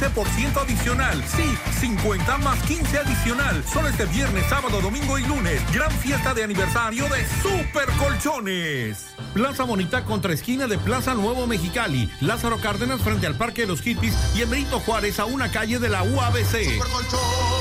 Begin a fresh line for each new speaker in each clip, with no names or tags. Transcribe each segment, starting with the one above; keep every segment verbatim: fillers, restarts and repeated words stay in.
quince por ciento adicional. Sí, cincuenta más quince adicional. Solo este viernes, sábado, domingo y lunes. Gran fiesta de aniversario de Super Colchones. Plaza Bonita contra esquina de Plaza Nuevo Mexicali. Lázaro Cárdenas frente al Parque de los Hippies y en Benito Juárez a una calle de la U A B C.
Super Colchones.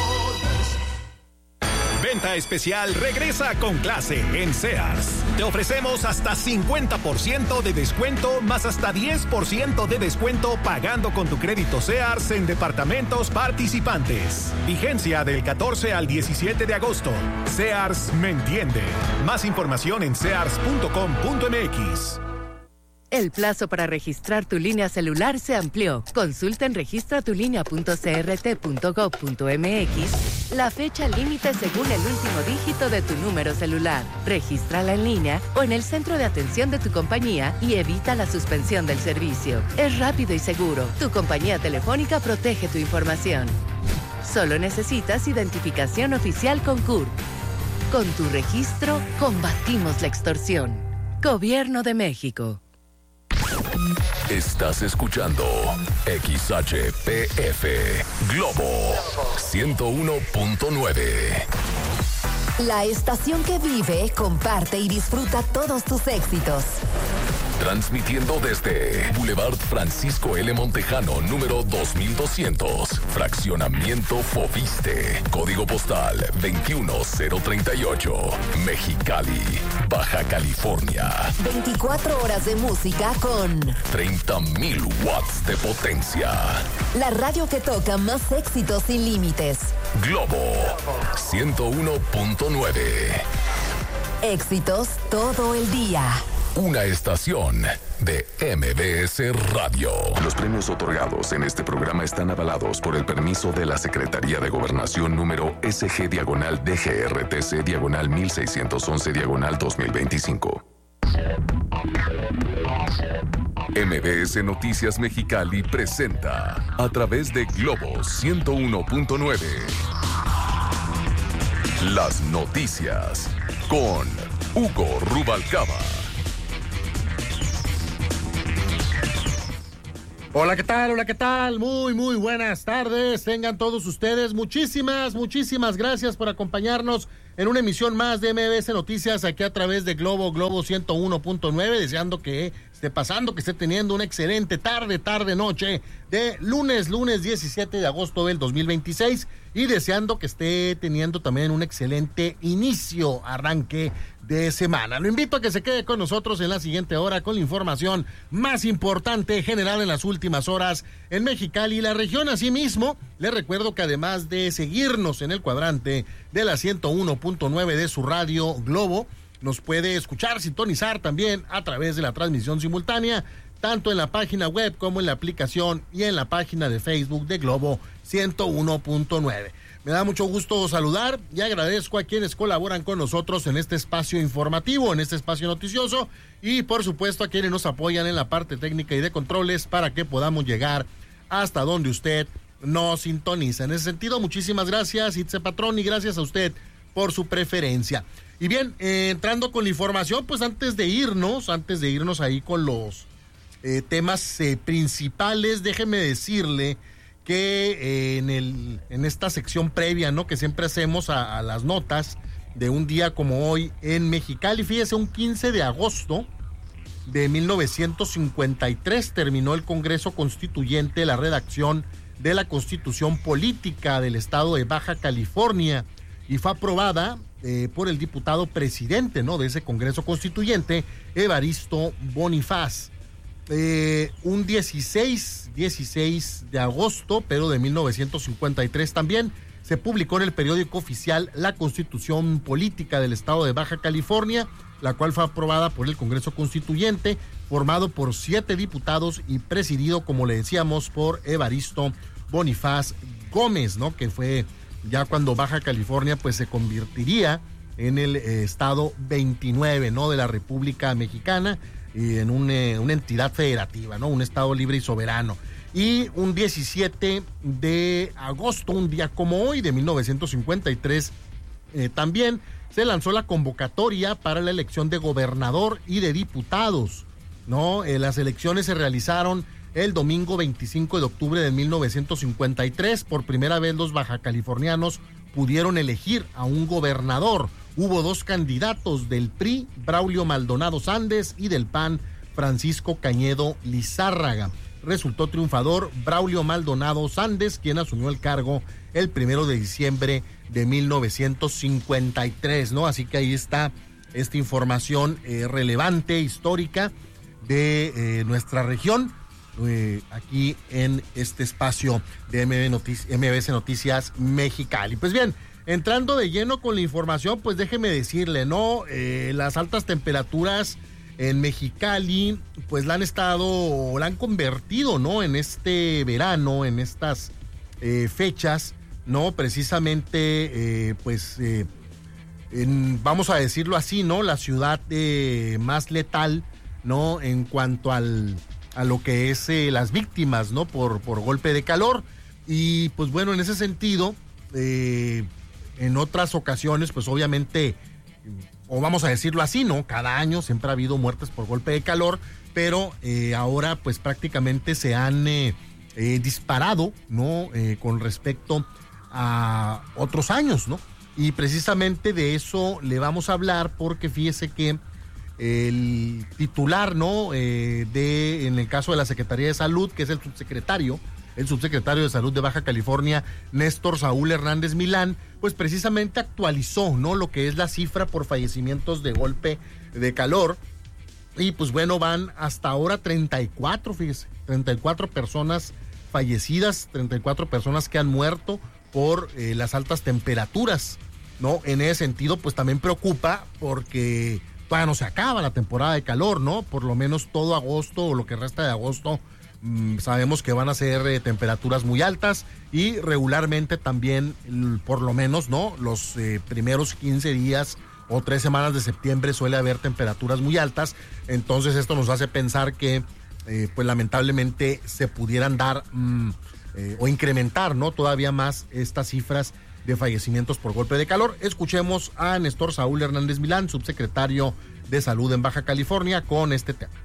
Venta especial regresa con clase en Sears. Te ofrecemos hasta cincuenta por ciento de descuento más hasta diez por ciento de descuento pagando con tu crédito Sears en departamentos participantes. Vigencia del catorce al diecisiete de agosto. Sears me entiende. Más información en sears punto com punto m x.
El plazo para registrar tu línea celular se amplió. Consulta en registra tu línea punto c r t punto gov punto m x la fecha límite según el último dígito de tu número celular. Regístrala en línea o en el centro de atención de tu compañía y evita la suspensión del servicio. Es rápido y seguro. Tu compañía telefónica protege tu información. Solo necesitas identificación oficial con C U R. Con tu registro, combatimos la extorsión. Gobierno de México.
Estás escuchando X H P F Globo ciento uno punto nueve.
La estación que vive, comparte y disfruta todos tus éxitos.
Transmitiendo desde Boulevard Francisco L. Montejano, número dos mil doscientos, Fraccionamiento Foviste, Código Postal veintiuno cero treinta y ocho, Mexicali, Baja California.
veinticuatro horas de música con
treinta mil watts de potencia.
La radio que toca más éxitos sin límites.
Globo ciento uno punto nueve.
Éxitos todo el día.
Una estación de M B S Radio. Los premios otorgados en este programa están avalados por el permiso de la Secretaría de Gobernación número S G diagonal D G R T C diagonal mil seiscientos once diagonal dos mil veinticinco. M B S Noticias Mexicali presenta a través de Globo ciento uno punto nueve las noticias con Hugo Rubalcaba.
Hola, ¿qué tal? Hola, ¿qué tal? Muy, muy buenas tardes. Tengan todos ustedes muchísimas, muchísimas gracias por acompañarnos en una emisión más de M B S Noticias aquí a través de Globo, Globo ciento uno punto nueve, deseando que esté pasando, que esté teniendo una excelente tarde, tarde, noche de lunes, lunes diecisiete de agosto del dos mil veintiséis y deseando que esté teniendo también un excelente inicio, arranque de semana. Lo invito a que se quede con nosotros en la siguiente hora con la información más importante generada en las últimas horas en Mexicali y la región. Asimismo, les recuerdo que además de seguirnos en el cuadrante de la ciento uno punto nueve de su radio Globo, nos puede escuchar, sintonizar también a través de la transmisión simultánea, tanto en la página web como en la aplicación y en la página de Facebook de Globo ciento uno punto nueve. Me da mucho gusto saludar y agradezco a quienes colaboran con nosotros en este espacio informativo, en este espacio noticioso y por supuesto a quienes nos apoyan en la parte técnica y de controles para que podamos llegar hasta donde usted nos sintoniza. En ese sentido, muchísimas gracias, Itze Patrón, y gracias a usted por su preferencia. Y bien, eh, entrando con la información, pues antes de irnos, antes de irnos ahí con los eh, temas eh, principales, déjeme decirle que eh, en el en esta sección previa, ¿no?, que siempre hacemos a, a las notas de un día como hoy en Mexicali, fíjese, un quince de agosto de mil novecientos cincuenta y tres terminó el Congreso Constituyente la redacción de la Constitución Política del Estado de Baja California y fue aprobada eh, por el diputado presidente, ¿no?, de ese Congreso Constituyente, Evaristo Bonifaz. Eh, un dieciséis de agosto, pero de mil novecientos cincuenta y tres también, se publicó en el periódico oficial la Constitución Política del Estado de Baja California, la cual fue aprobada por el Congreso Constituyente, formado por siete diputados y presidido, como le decíamos, por Evaristo Bonifaz Gómez, ¿no?, que fue ya cuando Baja California pues se convertiría en el eh, estado veintinueve, ¿no?, de la República Mexicana, y en un, eh, una entidad federativa, ¿no?, un estado libre y soberano. Y un diecisiete de agosto, un día como hoy, de mil novecientos cincuenta y tres, eh, también se lanzó la convocatoria para la elección de gobernador y de diputados, ¿no? Eh, las elecciones se realizaron el domingo veinticinco de octubre de mil novecientos cincuenta y tres. Por primera vez los bajacalifornianos pudieron elegir a un gobernador. Hubo dos candidatos, del P R I, Braulio Maldonado Sández, y del P A N, Francisco Cañedo Lizárraga. Resultó triunfador Braulio Maldonado Sández, quien asumió el cargo el primero de diciembre de mil novecientos cincuenta y tres, ¿no? Así que ahí está esta información eh, relevante, histórica de eh, nuestra región, eh, aquí en este espacio de M B S Noticias Mexicali. Pues bien, entrando de lleno con la información, pues déjeme decirle, ¿no? Eh, las altas temperaturas en Mexicali, pues la han estado, la han convertido, ¿no? En este verano, en estas eh, fechas, ¿no? Precisamente, eh, pues, eh, en, vamos a decirlo así, ¿no? La ciudad eh, más letal, ¿no? En cuanto al, a lo que es eh, las víctimas, ¿no? Por, por golpe de calor. Y pues bueno, en ese sentido, eh, en otras ocasiones, pues obviamente, o vamos a decirlo así, ¿no? Cada año siempre ha habido muertes por golpe de calor, pero eh, ahora pues prácticamente se han eh, eh, disparado, ¿no? Eh, con respecto a otros años, ¿no? Y precisamente de eso le vamos a hablar, porque fíjese que el titular, ¿no? Eh, de, en el caso de la Secretaría de Salud, que es el subsecretario, el subsecretario de Salud de Baja California, Néstor Saúl Hernández Milán, pues precisamente actualizó, ¿no? Lo que es la cifra por fallecimientos de golpe de calor. Y pues bueno, van hasta ahora treinta y cuatro, fíjese, treinta y cuatro personas fallecidas, treinta y cuatro personas que han muerto por eh, las altas temperaturas, ¿no? En ese sentido, pues también preocupa porque todavía no se acaba la temporada de calor, ¿no? Por lo menos todo agosto o lo que resta de agosto, sabemos que van a ser eh, temperaturas muy altas, y regularmente también, por lo menos, ¿no? Los eh, primeros quince días o tres semanas de septiembre suele haber temperaturas muy altas. Entonces esto nos hace pensar que eh, pues lamentablemente se pudieran dar mmm, eh, o incrementar, ¿no? Todavía más estas cifras de fallecimientos por golpe de calor. Escuchemos a Néstor Saúl Hernández Milán, subsecretario de Salud en Baja California, con este tema.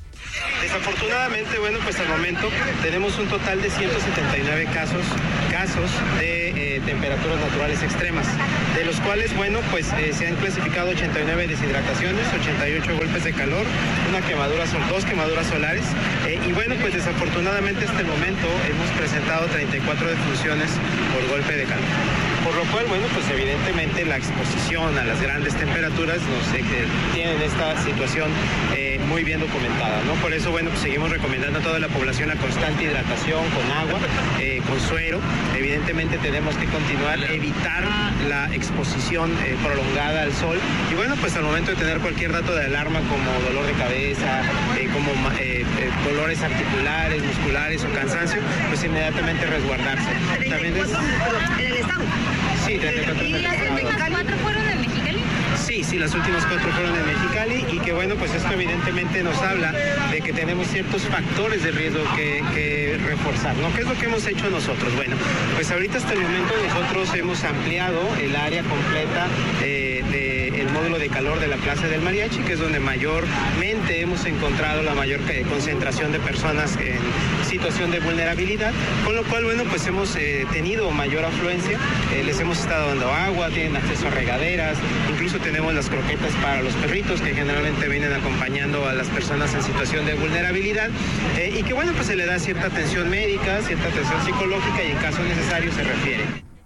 Desafortunadamente, bueno, pues al momento tenemos un total de ciento setenta y nueve casos, casos de eh, temperaturas naturales extremas, de los cuales, bueno, pues eh, se han clasificado ochenta y nueve deshidrataciones, ochenta y ocho golpes de calor, una quemadura, son dos quemaduras solares, eh, y bueno, pues desafortunadamente hasta el momento hemos presentado treinta y cuatro defunciones por golpe de calor. Por lo cual, bueno, pues evidentemente la exposición a las grandes temperaturas nos eh, tienen esta situación eh, muy bien documentada, ¿no? Por eso, bueno, pues seguimos recomendando a toda la población la constante hidratación con agua, eh, con suero. Evidentemente tenemos que continuar, evitar la exposición eh, prolongada al sol. Y bueno, pues al momento de tener cualquier dato de alarma como dolor de cabeza, eh, como eh, eh, dolores articulares, musculares o cansancio, pues inmediatamente resguardarse. También es...
¿En el estado?
Sí, treinta y cuatro.
¿Y las últimas cuatro fueron en Mexicali?
Sí, sí, las últimas cuatro fueron en Mexicali, y que bueno, pues esto evidentemente nos habla de que tenemos ciertos factores de riesgo que, que reforzar, ¿no? ¿Qué es lo que hemos hecho nosotros? Bueno, pues ahorita hasta el momento nosotros hemos ampliado el área completa eh, del módulo de calor de la Plaza del Mariachi, que es donde mayormente hemos encontrado la mayor concentración de personas en situación de vulnerabilidad, con lo cual, bueno, pues hemos eh, tenido mayor afluencia, eh, les hemos estado dando agua, tienen acceso a regaderas, incluso tenemos las croquetas para los perritos que generalmente vienen acompañando a las personas en situación de vulnerabilidad, eh, y que bueno, pues se le da cierta atención médica, cierta atención psicológica, y en caso necesario se refiere.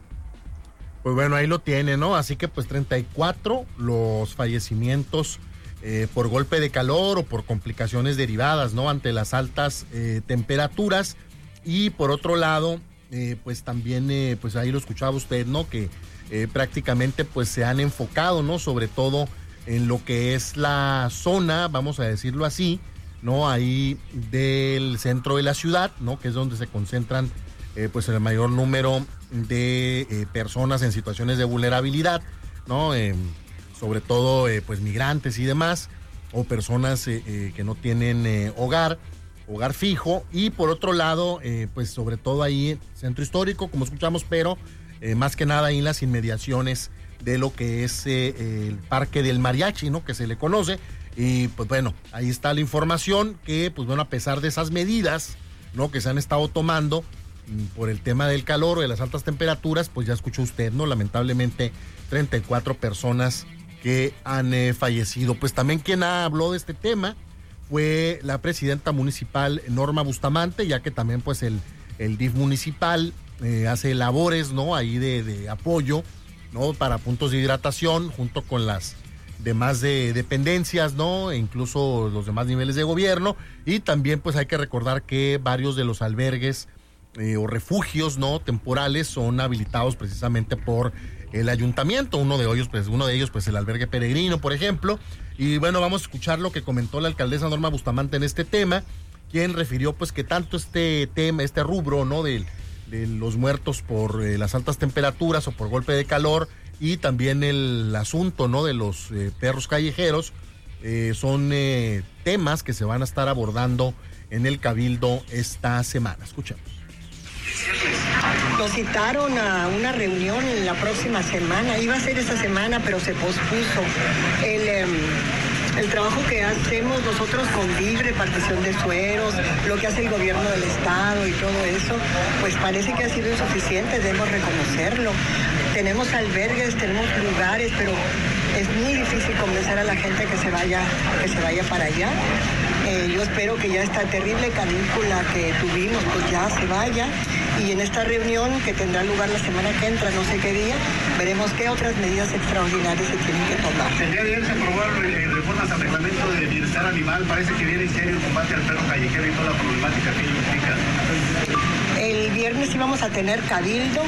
Pues bueno, ahí lo tiene, ¿no? Así que pues treinta y cuatro los fallecimientos eh, por golpe de calor o por complicaciones derivadas, ¿no? Ante las altas eh, temperaturas. Y por otro lado, eh, pues también, eh, pues ahí lo escuchaba usted, ¿no? Que eh, prácticamente pues se han enfocado, ¿no? Sobre todo en lo que es la zona, vamos a decirlo así, ¿no? Ahí del centro de la ciudad, ¿no? Que es donde se concentran eh, pues el mayor número de eh, personas en situaciones de vulnerabilidad, ¿no? Eh, sobre todo eh, pues migrantes y demás, o personas eh, eh, que no tienen eh, hogar, hogar fijo. Y por otro lado, eh, pues sobre todo ahí centro histórico, como escuchamos, pero eh, más que nada ahí en las inmediaciones de lo que es eh, el Parque del Mariachi, ¿no? Que se le conoce. Y pues bueno, ahí está la información que, pues bueno, a pesar de esas medidas, ¿no?, que se han estado tomando por el tema del calor o de las altas temperaturas, pues ya escuchó usted, ¿no? Lamentablemente, treinta y cuatro personas que han eh, fallecido. Pues también quien habló de este tema fue la presidenta municipal Norma Bustamante, ya que también pues el, el D I F municipal eh, hace labores, ¿no?, ahí de, de apoyo, ¿no?, para puntos de hidratación junto con las demás de dependencias, ¿no?, e incluso los demás niveles de gobierno. Y también pues hay que recordar que varios de los albergues eh, o refugios, ¿no?, temporales son habilitados precisamente por el ayuntamiento. Uno de ellos, pues, uno de ellos, pues, el albergue Peregrino, por ejemplo. Y bueno, vamos a escuchar lo que comentó la alcaldesa Norma Bustamante en este tema, quien refirió, pues, que tanto este tema, este rubro, ¿no?, de, de los muertos por eh, las altas temperaturas o por golpe de calor, y también el asunto, ¿no?, de los eh, perros callejeros, eh, son eh, temas que se van a estar abordando en el Cabildo esta semana. Escuchemos.
Nos citaron a una reunión en la próxima semana, iba a ser esta semana, pero se pospuso. El, eh, el trabajo que hacemos nosotros con D I F, repartición de sueros, lo que hace el gobierno del estado y todo eso, pues parece que ha sido insuficiente, debemos reconocerlo. Tenemos albergues, tenemos lugares, pero es muy difícil convencer a la gente que se vaya, que se vaya para allá. Eh, yo espero que ya esta terrible canícula que tuvimos, pues ya se vaya. Y en esta reunión que tendrá lugar la semana que entra, no sé qué día, veremos qué otras medidas extraordinarias se tienen que tomar.
El día de ayer se aprobaron eh, reformas al reglamento de bienestar animal. Parece que viene en serio el combate al perro callejero y toda la problemática que ello implica.
El viernes íbamos a tener cabildo.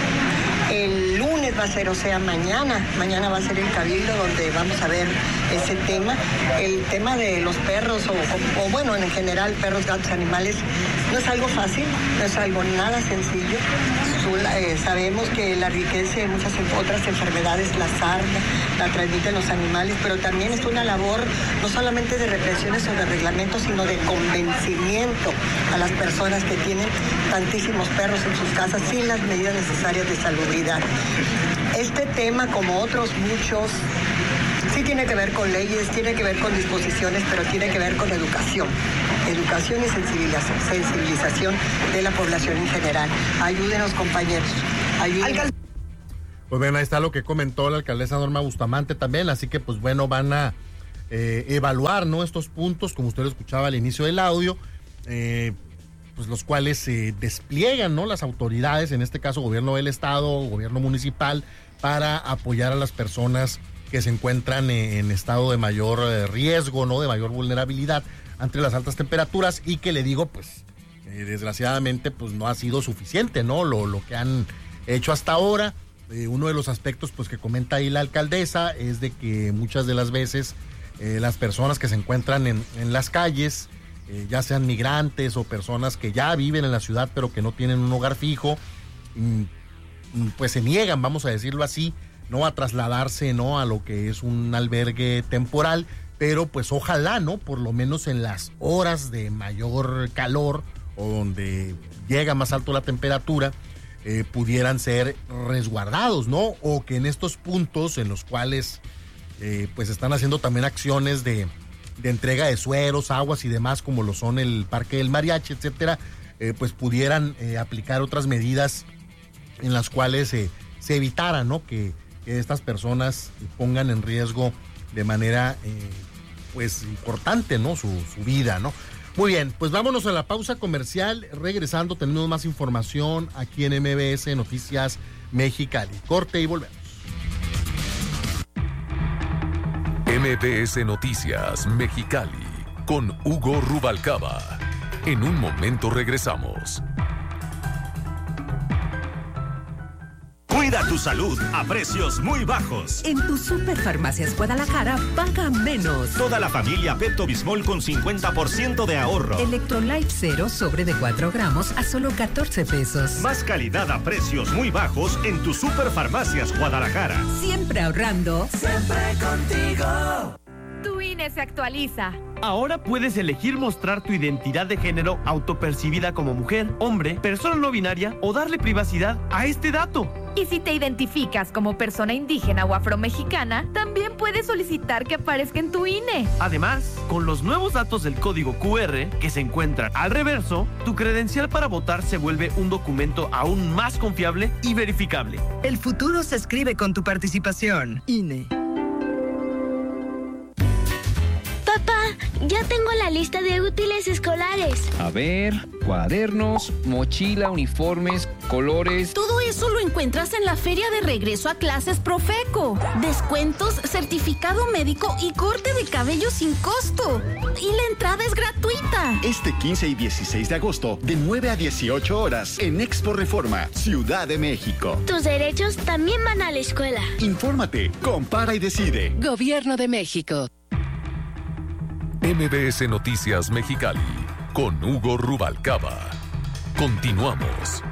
El lunes va a ser, o sea, mañana, mañana va a ser el cabildo donde vamos a ver ese tema. El tema de los perros, o, o, o bueno, en general, perros, gatos, animales, no es algo fácil, no es algo nada sencillo. Eh, sabemos que la riqueza de muchas otras enfermedades, la sarna, la transmiten los animales, pero también es una labor no solamente de represiones o de reglamentos, sino de convencimiento a las personas que tienen tantísimos perros en sus casas sin las medidas necesarias de salubridad. Este tema, como otros muchos, sí tiene que ver con leyes, tiene que ver con disposiciones, pero tiene que ver con educación. Educación y sensibilización, sensibilización de la población en general. Ayúdenos, compañeros. Ayúdenos.
Pues bien, ahí está lo que comentó la alcaldesa Norma Bustamante también, así que pues bueno, van a eh, evaluar, ¿no?, estos puntos, como usted lo escuchaba al inicio del audio, eh, pues los cuales se eh, despliegan, ¿no?, las autoridades, en este caso gobierno del estado, gobierno municipal, para apoyar a las personas que se encuentran en estado de mayor eh, riesgo, ¿no?, de mayor vulnerabilidad ante las altas temperaturas, y que le digo, pues, eh, desgraciadamente, pues no ha sido suficiente, ¿no?, lo, lo que han hecho hasta ahora. Eh, uno de los aspectos, pues, que comenta ahí la alcaldesa es de que muchas de las veces eh, las personas que se encuentran en, en las calles, eh, ya sean migrantes o personas que ya viven en la ciudad pero que no tienen un hogar fijo, mm, pues se niegan, vamos a decirlo así, no a trasladarse, ¿no?, a lo que es un albergue temporal, pero pues ojalá, ¿no?, por lo menos en las horas de mayor calor o donde llega más alto la temperatura, eh, pudieran ser resguardados, ¿no?, o que en estos puntos en los cuales eh, pues están haciendo también acciones de, de entrega de sueros, aguas y demás, como lo son el Parque del Mariachi, etcétera, eh, pues pudieran eh, aplicar otras medidas en las cuales eh, se evitara, ¿no?, que que estas personas pongan en riesgo de manera eh, pues importante, ¿no?, su, su vida, ¿no? Muy bien, pues vámonos a la pausa comercial. Regresando tenemos más información aquí en M B S Noticias Mexicali. Corte y volvemos.
M B S Noticias Mexicali con Hugo Rubalcaba. En un momento regresamos.
Cuida tu salud a precios muy bajos.
En tu Superfarmacias Guadalajara, paga menos.
Toda la familia Pepto-Bismol con cincuenta por ciento de ahorro.
Electrolyte Cero sobre de cuatro gramos a solo catorce pesos.
Más calidad a precios muy bajos en tu Superfarmacias Guadalajara.
Siempre ahorrando.
Siempre contigo.
Tu I N E se actualiza.
Ahora puedes elegir mostrar tu identidad de género autopercibida como mujer, hombre, persona no binaria o darle privacidad a este dato.
Y si te identificas como persona indígena o afromexicana, también puedes solicitar que aparezca en tu I N E.
Además, con los nuevos datos del código cu erre que se encuentran al reverso, tu credencial para votar se vuelve un documento aún más confiable y verificable.
El futuro se escribe con tu participación. I N E.
Papá, ya tengo la lista de útiles escolares.
A ver, cuadernos, mochila, uniformes, colores.
Todo eso lo encuentras en la Feria de Regreso a Clases Profeco. Descuentos, certificado médico y corte de cabello sin costo. Y la entrada es gratuita.
Este quince y dieciséis de agosto, de nueve a dieciocho horas, en Expo Reforma, Ciudad de México.
Tus derechos también van a la escuela.
Infórmate, compara y decide.
Gobierno de México.
M B S Noticias Mexicali, con Hugo Rubalcaba. Continuamos.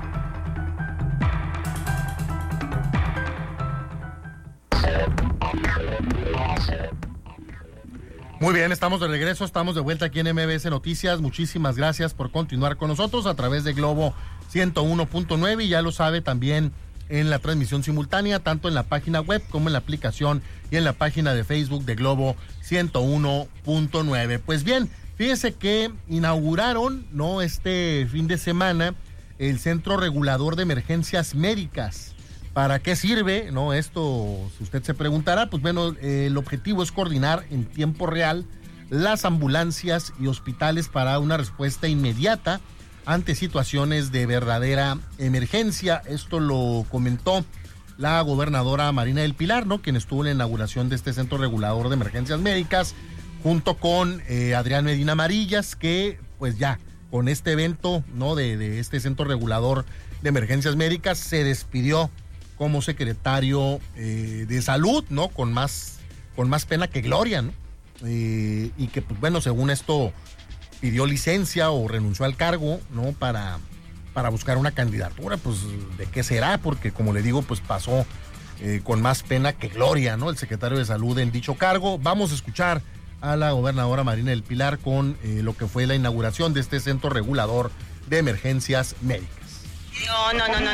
Muy bien, estamos de regreso, estamos de vuelta aquí en M B S Noticias. Muchísimas gracias por continuar con nosotros a través de Globo ciento uno punto nueve y ya lo sabe también en la transmisión simultánea, tanto en la página web como en la aplicación y en la página de Facebook de Globo ciento uno punto nueve. Pues bien, fíjese que inauguraron, ¿no?, este fin de semana el Centro Regulador de Emergencias Médicas. ¿Para qué sirve? No, esto, si usted se preguntará, pues bueno, eh, el objetivo es coordinar en tiempo real las ambulancias y hospitales para una respuesta inmediata ante situaciones de verdadera emergencia. Esto lo comentó la gobernadora Marina del Pilar, ¿no?, quien estuvo en la inauguración de este Centro Regulador de Emergencias Médicas, junto con eh, Adrián Medina Amarillas, que pues ya con este evento, ¿no?, de, de este Centro Regulador de Emergencias Médicas se despidió como secretario eh, de Salud, ¿no?, con más, con más pena que gloria, ¿no? Eh, y que pues bueno, según esto pidió licencia o renunció al cargo, ¿no?, para, para buscar una candidatura. Pues de qué será, porque como le digo, pues pasó eh, con más pena que gloria, ¿no?, el secretario de Salud en dicho cargo. Vamos a escuchar a la gobernadora Marina del Pilar con eh, lo que fue la inauguración de este Centro Regulador de Emergencias Médicas.
No, no, no, no,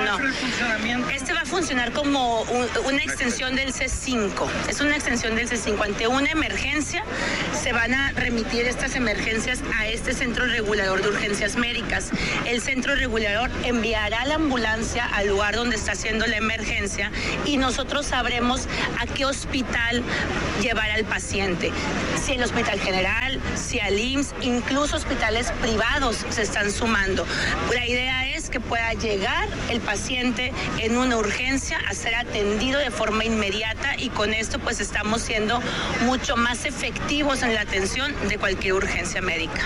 no. Este va a funcionar como un, una extensión del C cinco. Es una extensión del C cinco. Ante una emergencia, se van a remitir estas emergencias a este Centro Regulador de Urgencias Médicas. El Centro Regulador enviará la ambulancia al lugar donde está haciendo la emergencia y nosotros sabremos a qué hospital llevar al paciente. Si el Hospital General, si al I M S S, incluso hospitales privados se están sumando. La idea es que pueda llegar llegar el paciente en una urgencia a ser atendido de forma inmediata y con esto pues estamos siendo mucho más efectivos en la atención de cualquier urgencia médica.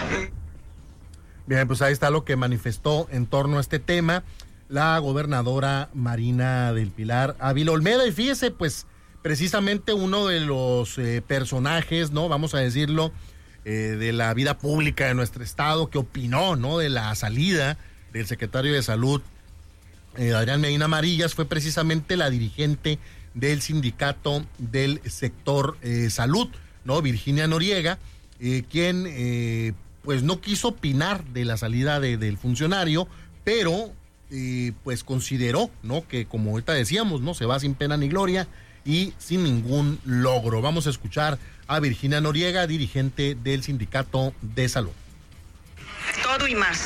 Bien, pues ahí está lo que manifestó en torno a este tema la gobernadora Marina del Pilar Ávila Olmeda. Y fíjese, pues precisamente uno de los eh, personajes, ¿no?, vamos a decirlo, eh, de la vida pública de nuestro estado, que opinó, ¿no?, de la salida del secretario de Salud, eh, Adrián Medina Amarillas, fue precisamente la dirigente del sindicato del sector eh, salud, ¿no?, Virginia Noriega, eh, quien eh, pues no quiso opinar de la salida de, del funcionario, pero eh, pues consideró, ¿no?, que como ahorita decíamos, ¿no?, se va sin pena ni gloria y sin ningún logro. Vamos a escuchar a Virginia Noriega, dirigente del sindicato de salud.
Todo y más.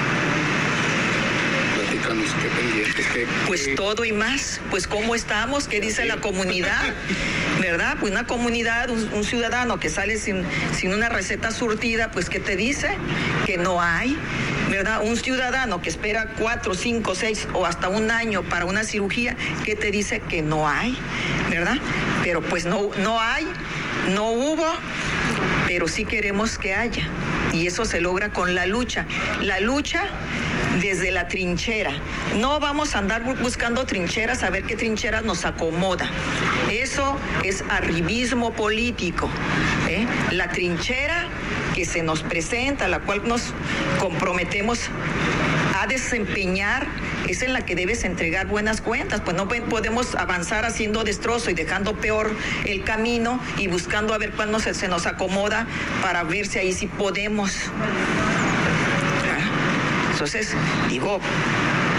¿Qué pendientes? ¿Qué, qué...
Pues todo y más. Pues cómo estamos, qué dice la comunidad, ¿verdad? Pues una comunidad, un, un ciudadano que sale sin, sin una receta surtida, pues ¿qué te dice? Que no hay, ¿verdad? Un ciudadano que espera cuatro, cinco, seis o hasta un año para una cirugía, ¿qué te dice? Que no hay, ¿verdad? Pero pues no, no hay, no hubo, pero sí queremos que haya. Y eso se logra con la lucha. La lucha desde la trinchera. No vamos a andar buscando trincheras, a ver qué trincheras nos acomoda. Eso es arribismo político, ¿eh? La trinchera que se nos presenta, la cual nos comprometemos a desempeñar, es en la que debes entregar buenas cuentas. Pues no podemos avanzar haciendo destrozo y dejando peor el camino y buscando a ver cuándo se, se nos acomoda para ver si ahí sí podemos. Entonces, digo,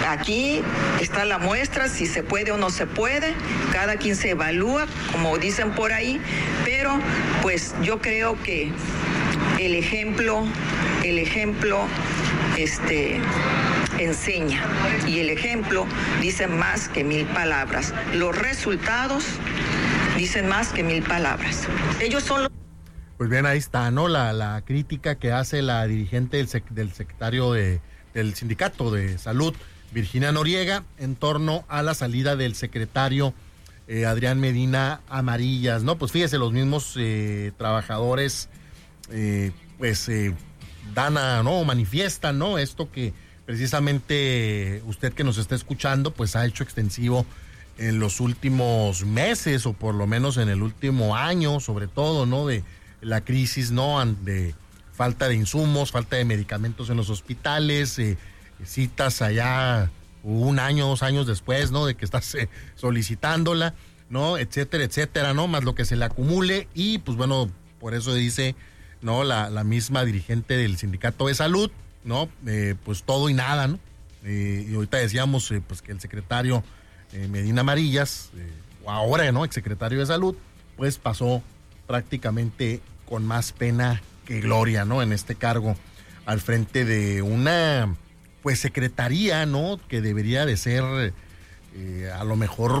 aquí está la muestra, si se puede o no se puede, cada quien se evalúa, como dicen por ahí, pero pues yo creo que el ejemplo, el ejemplo, este... enseña, y el ejemplo dice más que mil palabras. Los resultados dicen más que mil palabras. Ellos son los...
Pues bien, ahí está, ¿no? La, la crítica que hace la dirigente del, sec, del secretario de, del Sindicato de Salud, Virginia Noriega, en torno a la salida del secretario eh, Adrián Medina Amarillas, ¿no? Pues fíjese, los mismos eh, trabajadores, eh, pues, eh, dan a, ¿no? Manifiestan, ¿no? Esto que precisamente usted que nos está escuchando, pues ha hecho extensivo en los últimos meses, o por lo menos en el último año, sobre todo, ¿no? De la crisis, ¿no? De falta de insumos, falta de medicamentos en los hospitales, eh, citas allá un año, dos años después, ¿no? De que estás eh, solicitándola, ¿no? Etcétera, etcétera, ¿no? Más lo que se le acumule, y pues bueno, por eso dice, ¿no? La, la misma dirigente del Sindicato de Salud, ¿no? Eh, pues todo y nada, ¿no? Eh, y ahorita decíamos, eh, pues que el secretario eh, Medina Amarillas, eh, o ahora, ¿no? Exsecretario de Salud, pues pasó prácticamente con más pena que gloria, ¿no? En este cargo, al frente de una, pues, secretaría, ¿no? Que debería de ser, eh, a lo mejor,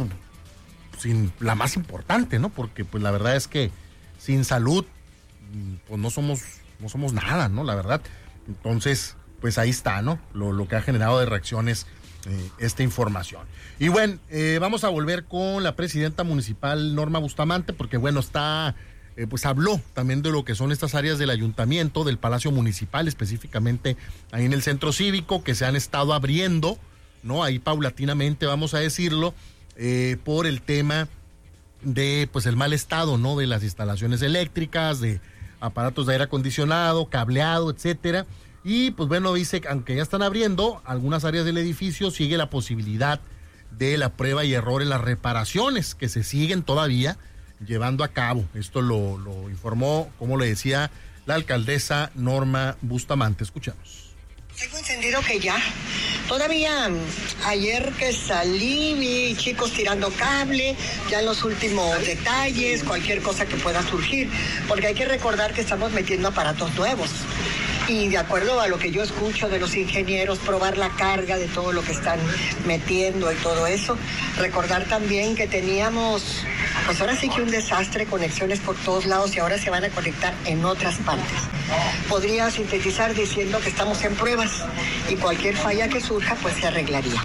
sin la más importante, ¿no? Porque, pues, la verdad es que sin salud, pues, no somos, no somos nada, ¿no? La verdad. Entonces, pues ahí está, ¿no? Lo, lo que ha generado de reacciones eh, esta información. Y bueno, eh, vamos a volver con la presidenta municipal Norma Bustamante, porque bueno, está, eh, pues habló también de lo que son estas áreas del ayuntamiento, del Palacio Municipal, específicamente ahí en el Centro Cívico, que se han estado abriendo, ¿no? Ahí paulatinamente, vamos a decirlo, eh, por el tema de, pues, el mal estado, ¿no? De las instalaciones eléctricas, de aparatos de aire acondicionado, cableado, etcétera. Y pues bueno, dice que aunque ya están abriendo algunas áreas del edificio, sigue la posibilidad de la prueba y error en las reparaciones que se siguen todavía llevando a cabo. Esto lo, lo informó, como le decía, la alcaldesa Norma Bustamante. Escuchamos.
Tengo entendido que ya. Todavía ayer que salí vi chicos tirando cable, ya en los últimos detalles, cualquier cosa que pueda surgir, porque hay que recordar que estamos metiendo aparatos nuevos. Y de acuerdo a lo que yo escucho de los ingenieros, probar la carga de todo lo que están metiendo y todo eso. Recordar también que teníamos, pues ahora sí que un desastre, conexiones por todos lados, y ahora se van a conectar en otras partes. Podría sintetizar diciendo que estamos en pruebas y cualquier falla que surja, pues se arreglaría.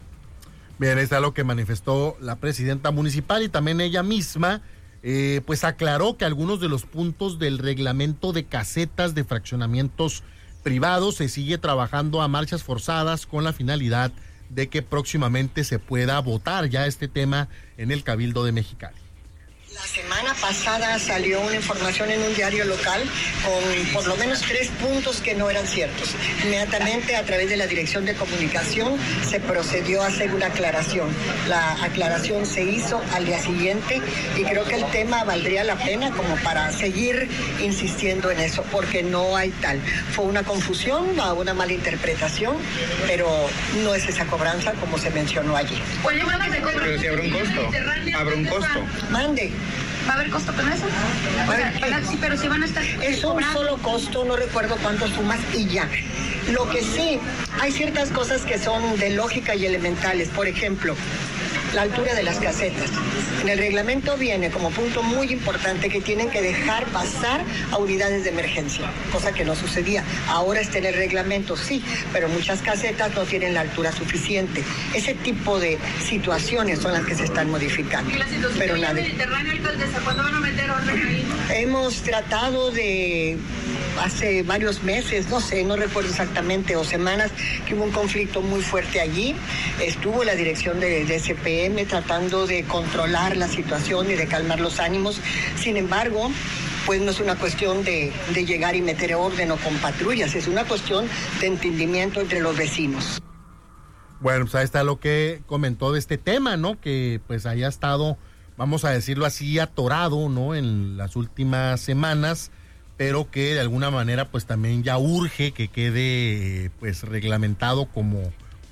Bien, está lo que manifestó la presidenta municipal, y también ella misma Eh, pues aclaró que algunos de los puntos del reglamento de casetas de fraccionamientos privados se sigue trabajando a marchas forzadas con la finalidad de que próximamente se pueda votar ya este tema en el Cabildo de Mexicali.
La semana pasada salió una información en un diario local con por lo menos tres puntos que no eran ciertos. Inmediatamente, a través de la Dirección de Comunicación, se procedió a hacer una aclaración. La aclaración se hizo al día siguiente, y creo que el tema valdría la pena como para seguir insistiendo en eso, porque no hay tal. Fue una confusión, una mala interpretación, pero no es esa cobranza como se mencionó allí.
Pero si habrá un costo, habrá un costo.
Mande.
¿Va a haber costo con eso? O sea, para, sí, pero si van a estar...
Es un solo costo, no recuerdo cuánto sumas, y ya. Lo que sí, hay ciertas cosas que son de lógica y elementales. Por ejemplo, la altura de las casetas. En el reglamento viene como punto muy importante que tienen que dejar pasar a unidades de emergencia, cosa que no sucedía. Ahora está en el reglamento, sí, pero muchas casetas no tienen la altura suficiente. Ese tipo de situaciones son las que se están modificando.
¿Y la situación
pero
de
nada.
Mediterráneo, alcaldesa, cuándo van a meter orden ahí?
Hemos tratado de... hace varios meses, no sé, no recuerdo exactamente, o semanas, que hubo un conflicto muy fuerte allí. Estuvo la dirección de, de C P M tratando de controlar la situación y de calmar los ánimos. Sin embargo, pues no es una cuestión de, de llegar y meter orden o con patrullas, es una cuestión de entendimiento entre los vecinos.
Bueno, pues ahí está lo que comentó de este tema, ¿no? Que pues haya estado, vamos a decirlo así, atorado, ¿no? En las últimas semanas, pero que de alguna manera pues también ya urge que quede pues reglamentado como,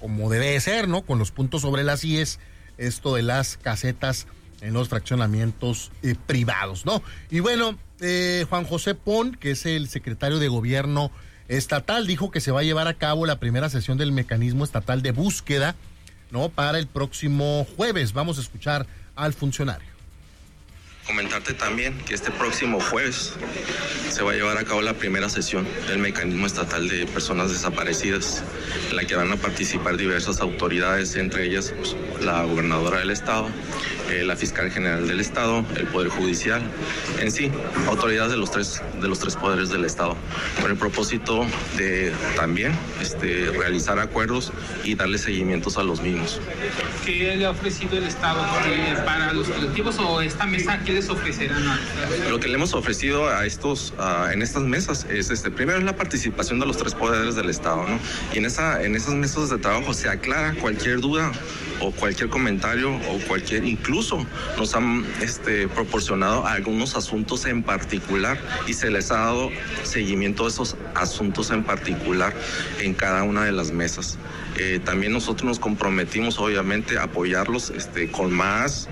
como debe ser, ¿no? Con los puntos sobre las íes, esto de las casetas en los fraccionamientos eh, privados, ¿no? Y bueno, eh, Juan José Pon, que es el secretario de Gobierno estatal, dijo que se va a llevar a cabo la primera sesión del mecanismo estatal de búsqueda, ¿no? Para el próximo jueves. Vamos a escuchar al funcionario.
Comentarte también que este próximo jueves se va a llevar a cabo la primera sesión del mecanismo estatal de personas desaparecidas, en la que van a participar diversas autoridades, entre ellas pues, la gobernadora del estado, eh, la fiscal general del estado, el poder judicial, en sí, autoridades de los tres de los tres poderes del estado, con el propósito de también este, realizar acuerdos y darle seguimientos a los mismos.
¿Qué le ha ofrecido el estado para los colectivos o esta mesa? ¿Qué les ofrecerán?
Lo que le hemos ofrecido a estos, uh, en estas mesas es, este, primero es la participación de los tres poderes del estado, ¿no? Y en esa, en esas mesas de trabajo se aclara cualquier duda o cualquier comentario o cualquier, incluso nos han este, proporcionado algunos asuntos en particular y se les ha dado seguimiento a esos asuntos en particular en cada una de las mesas. Eh, también nosotros nos comprometimos obviamente a apoyarlos este, con más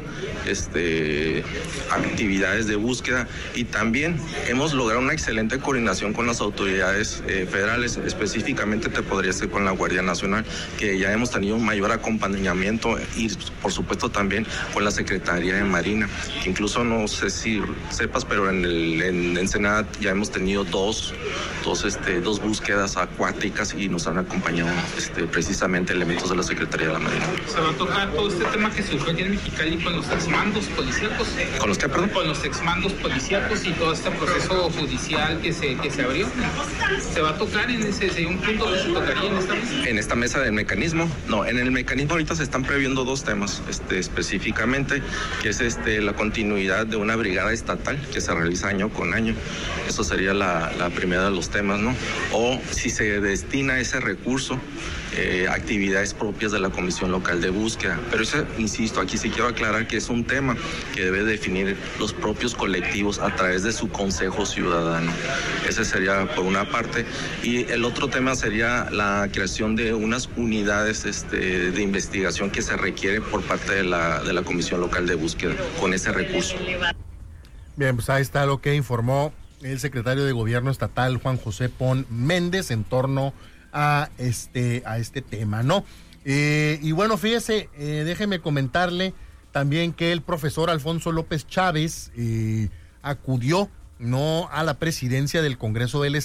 este, actividades de búsqueda y también hemos logrado una excelente coordinación con las autoridades eh, federales, específicamente te podría decir con la Guardia Nacional, que ya hemos tenido un mayor acompañamiento y por supuesto también con la Secretaría de Marina, que incluso no sé si sepas, pero en, el, en Ensenada ya hemos tenido dos, dos, este, dos búsquedas acuáticas y nos han acompañado este, precisamente elementos de la Secretaría de la Marina.
¿Se va a tocar todo este tema que surgió aquí en Mexicali con los exmandos policíacos?
¿Con los qué, perdón?
Con los exmandos policíacos y todo este proceso judicial que se, que se abrió. ¿Se va a tocar en ese, ese un punto que se tocaría en esta mesa?
En esta mesa del mecanismo, no, en el mecanismo ahorita se están previendo dos temas este, específicamente, que es este, la continuidad de una brigada estatal que se realiza año con año. Eso sería la, la primera de los temas, ¿no? O si se destina ese recurso, Eh, actividades propias de la Comisión Local de Búsqueda. Pero eso, insisto, aquí sí quiero aclarar que es un tema que debe definir los propios colectivos a través de su Consejo Ciudadano. Ese sería por una parte. Y el otro tema sería la creación de unas unidades este, de investigación que se requiere por parte de la, de la Comisión Local de Búsqueda con ese recurso.
Bien, pues ahí está lo que informó el secretario de Gobierno estatal, Juan José Pon Méndez, en torno a este a este tema, ¿no? Eh, y bueno, fíjese, eh, déjeme comentarle también que el profesor Alfonso López Chávez eh, acudió, ¿no?, a la presidencia del Congreso del Estado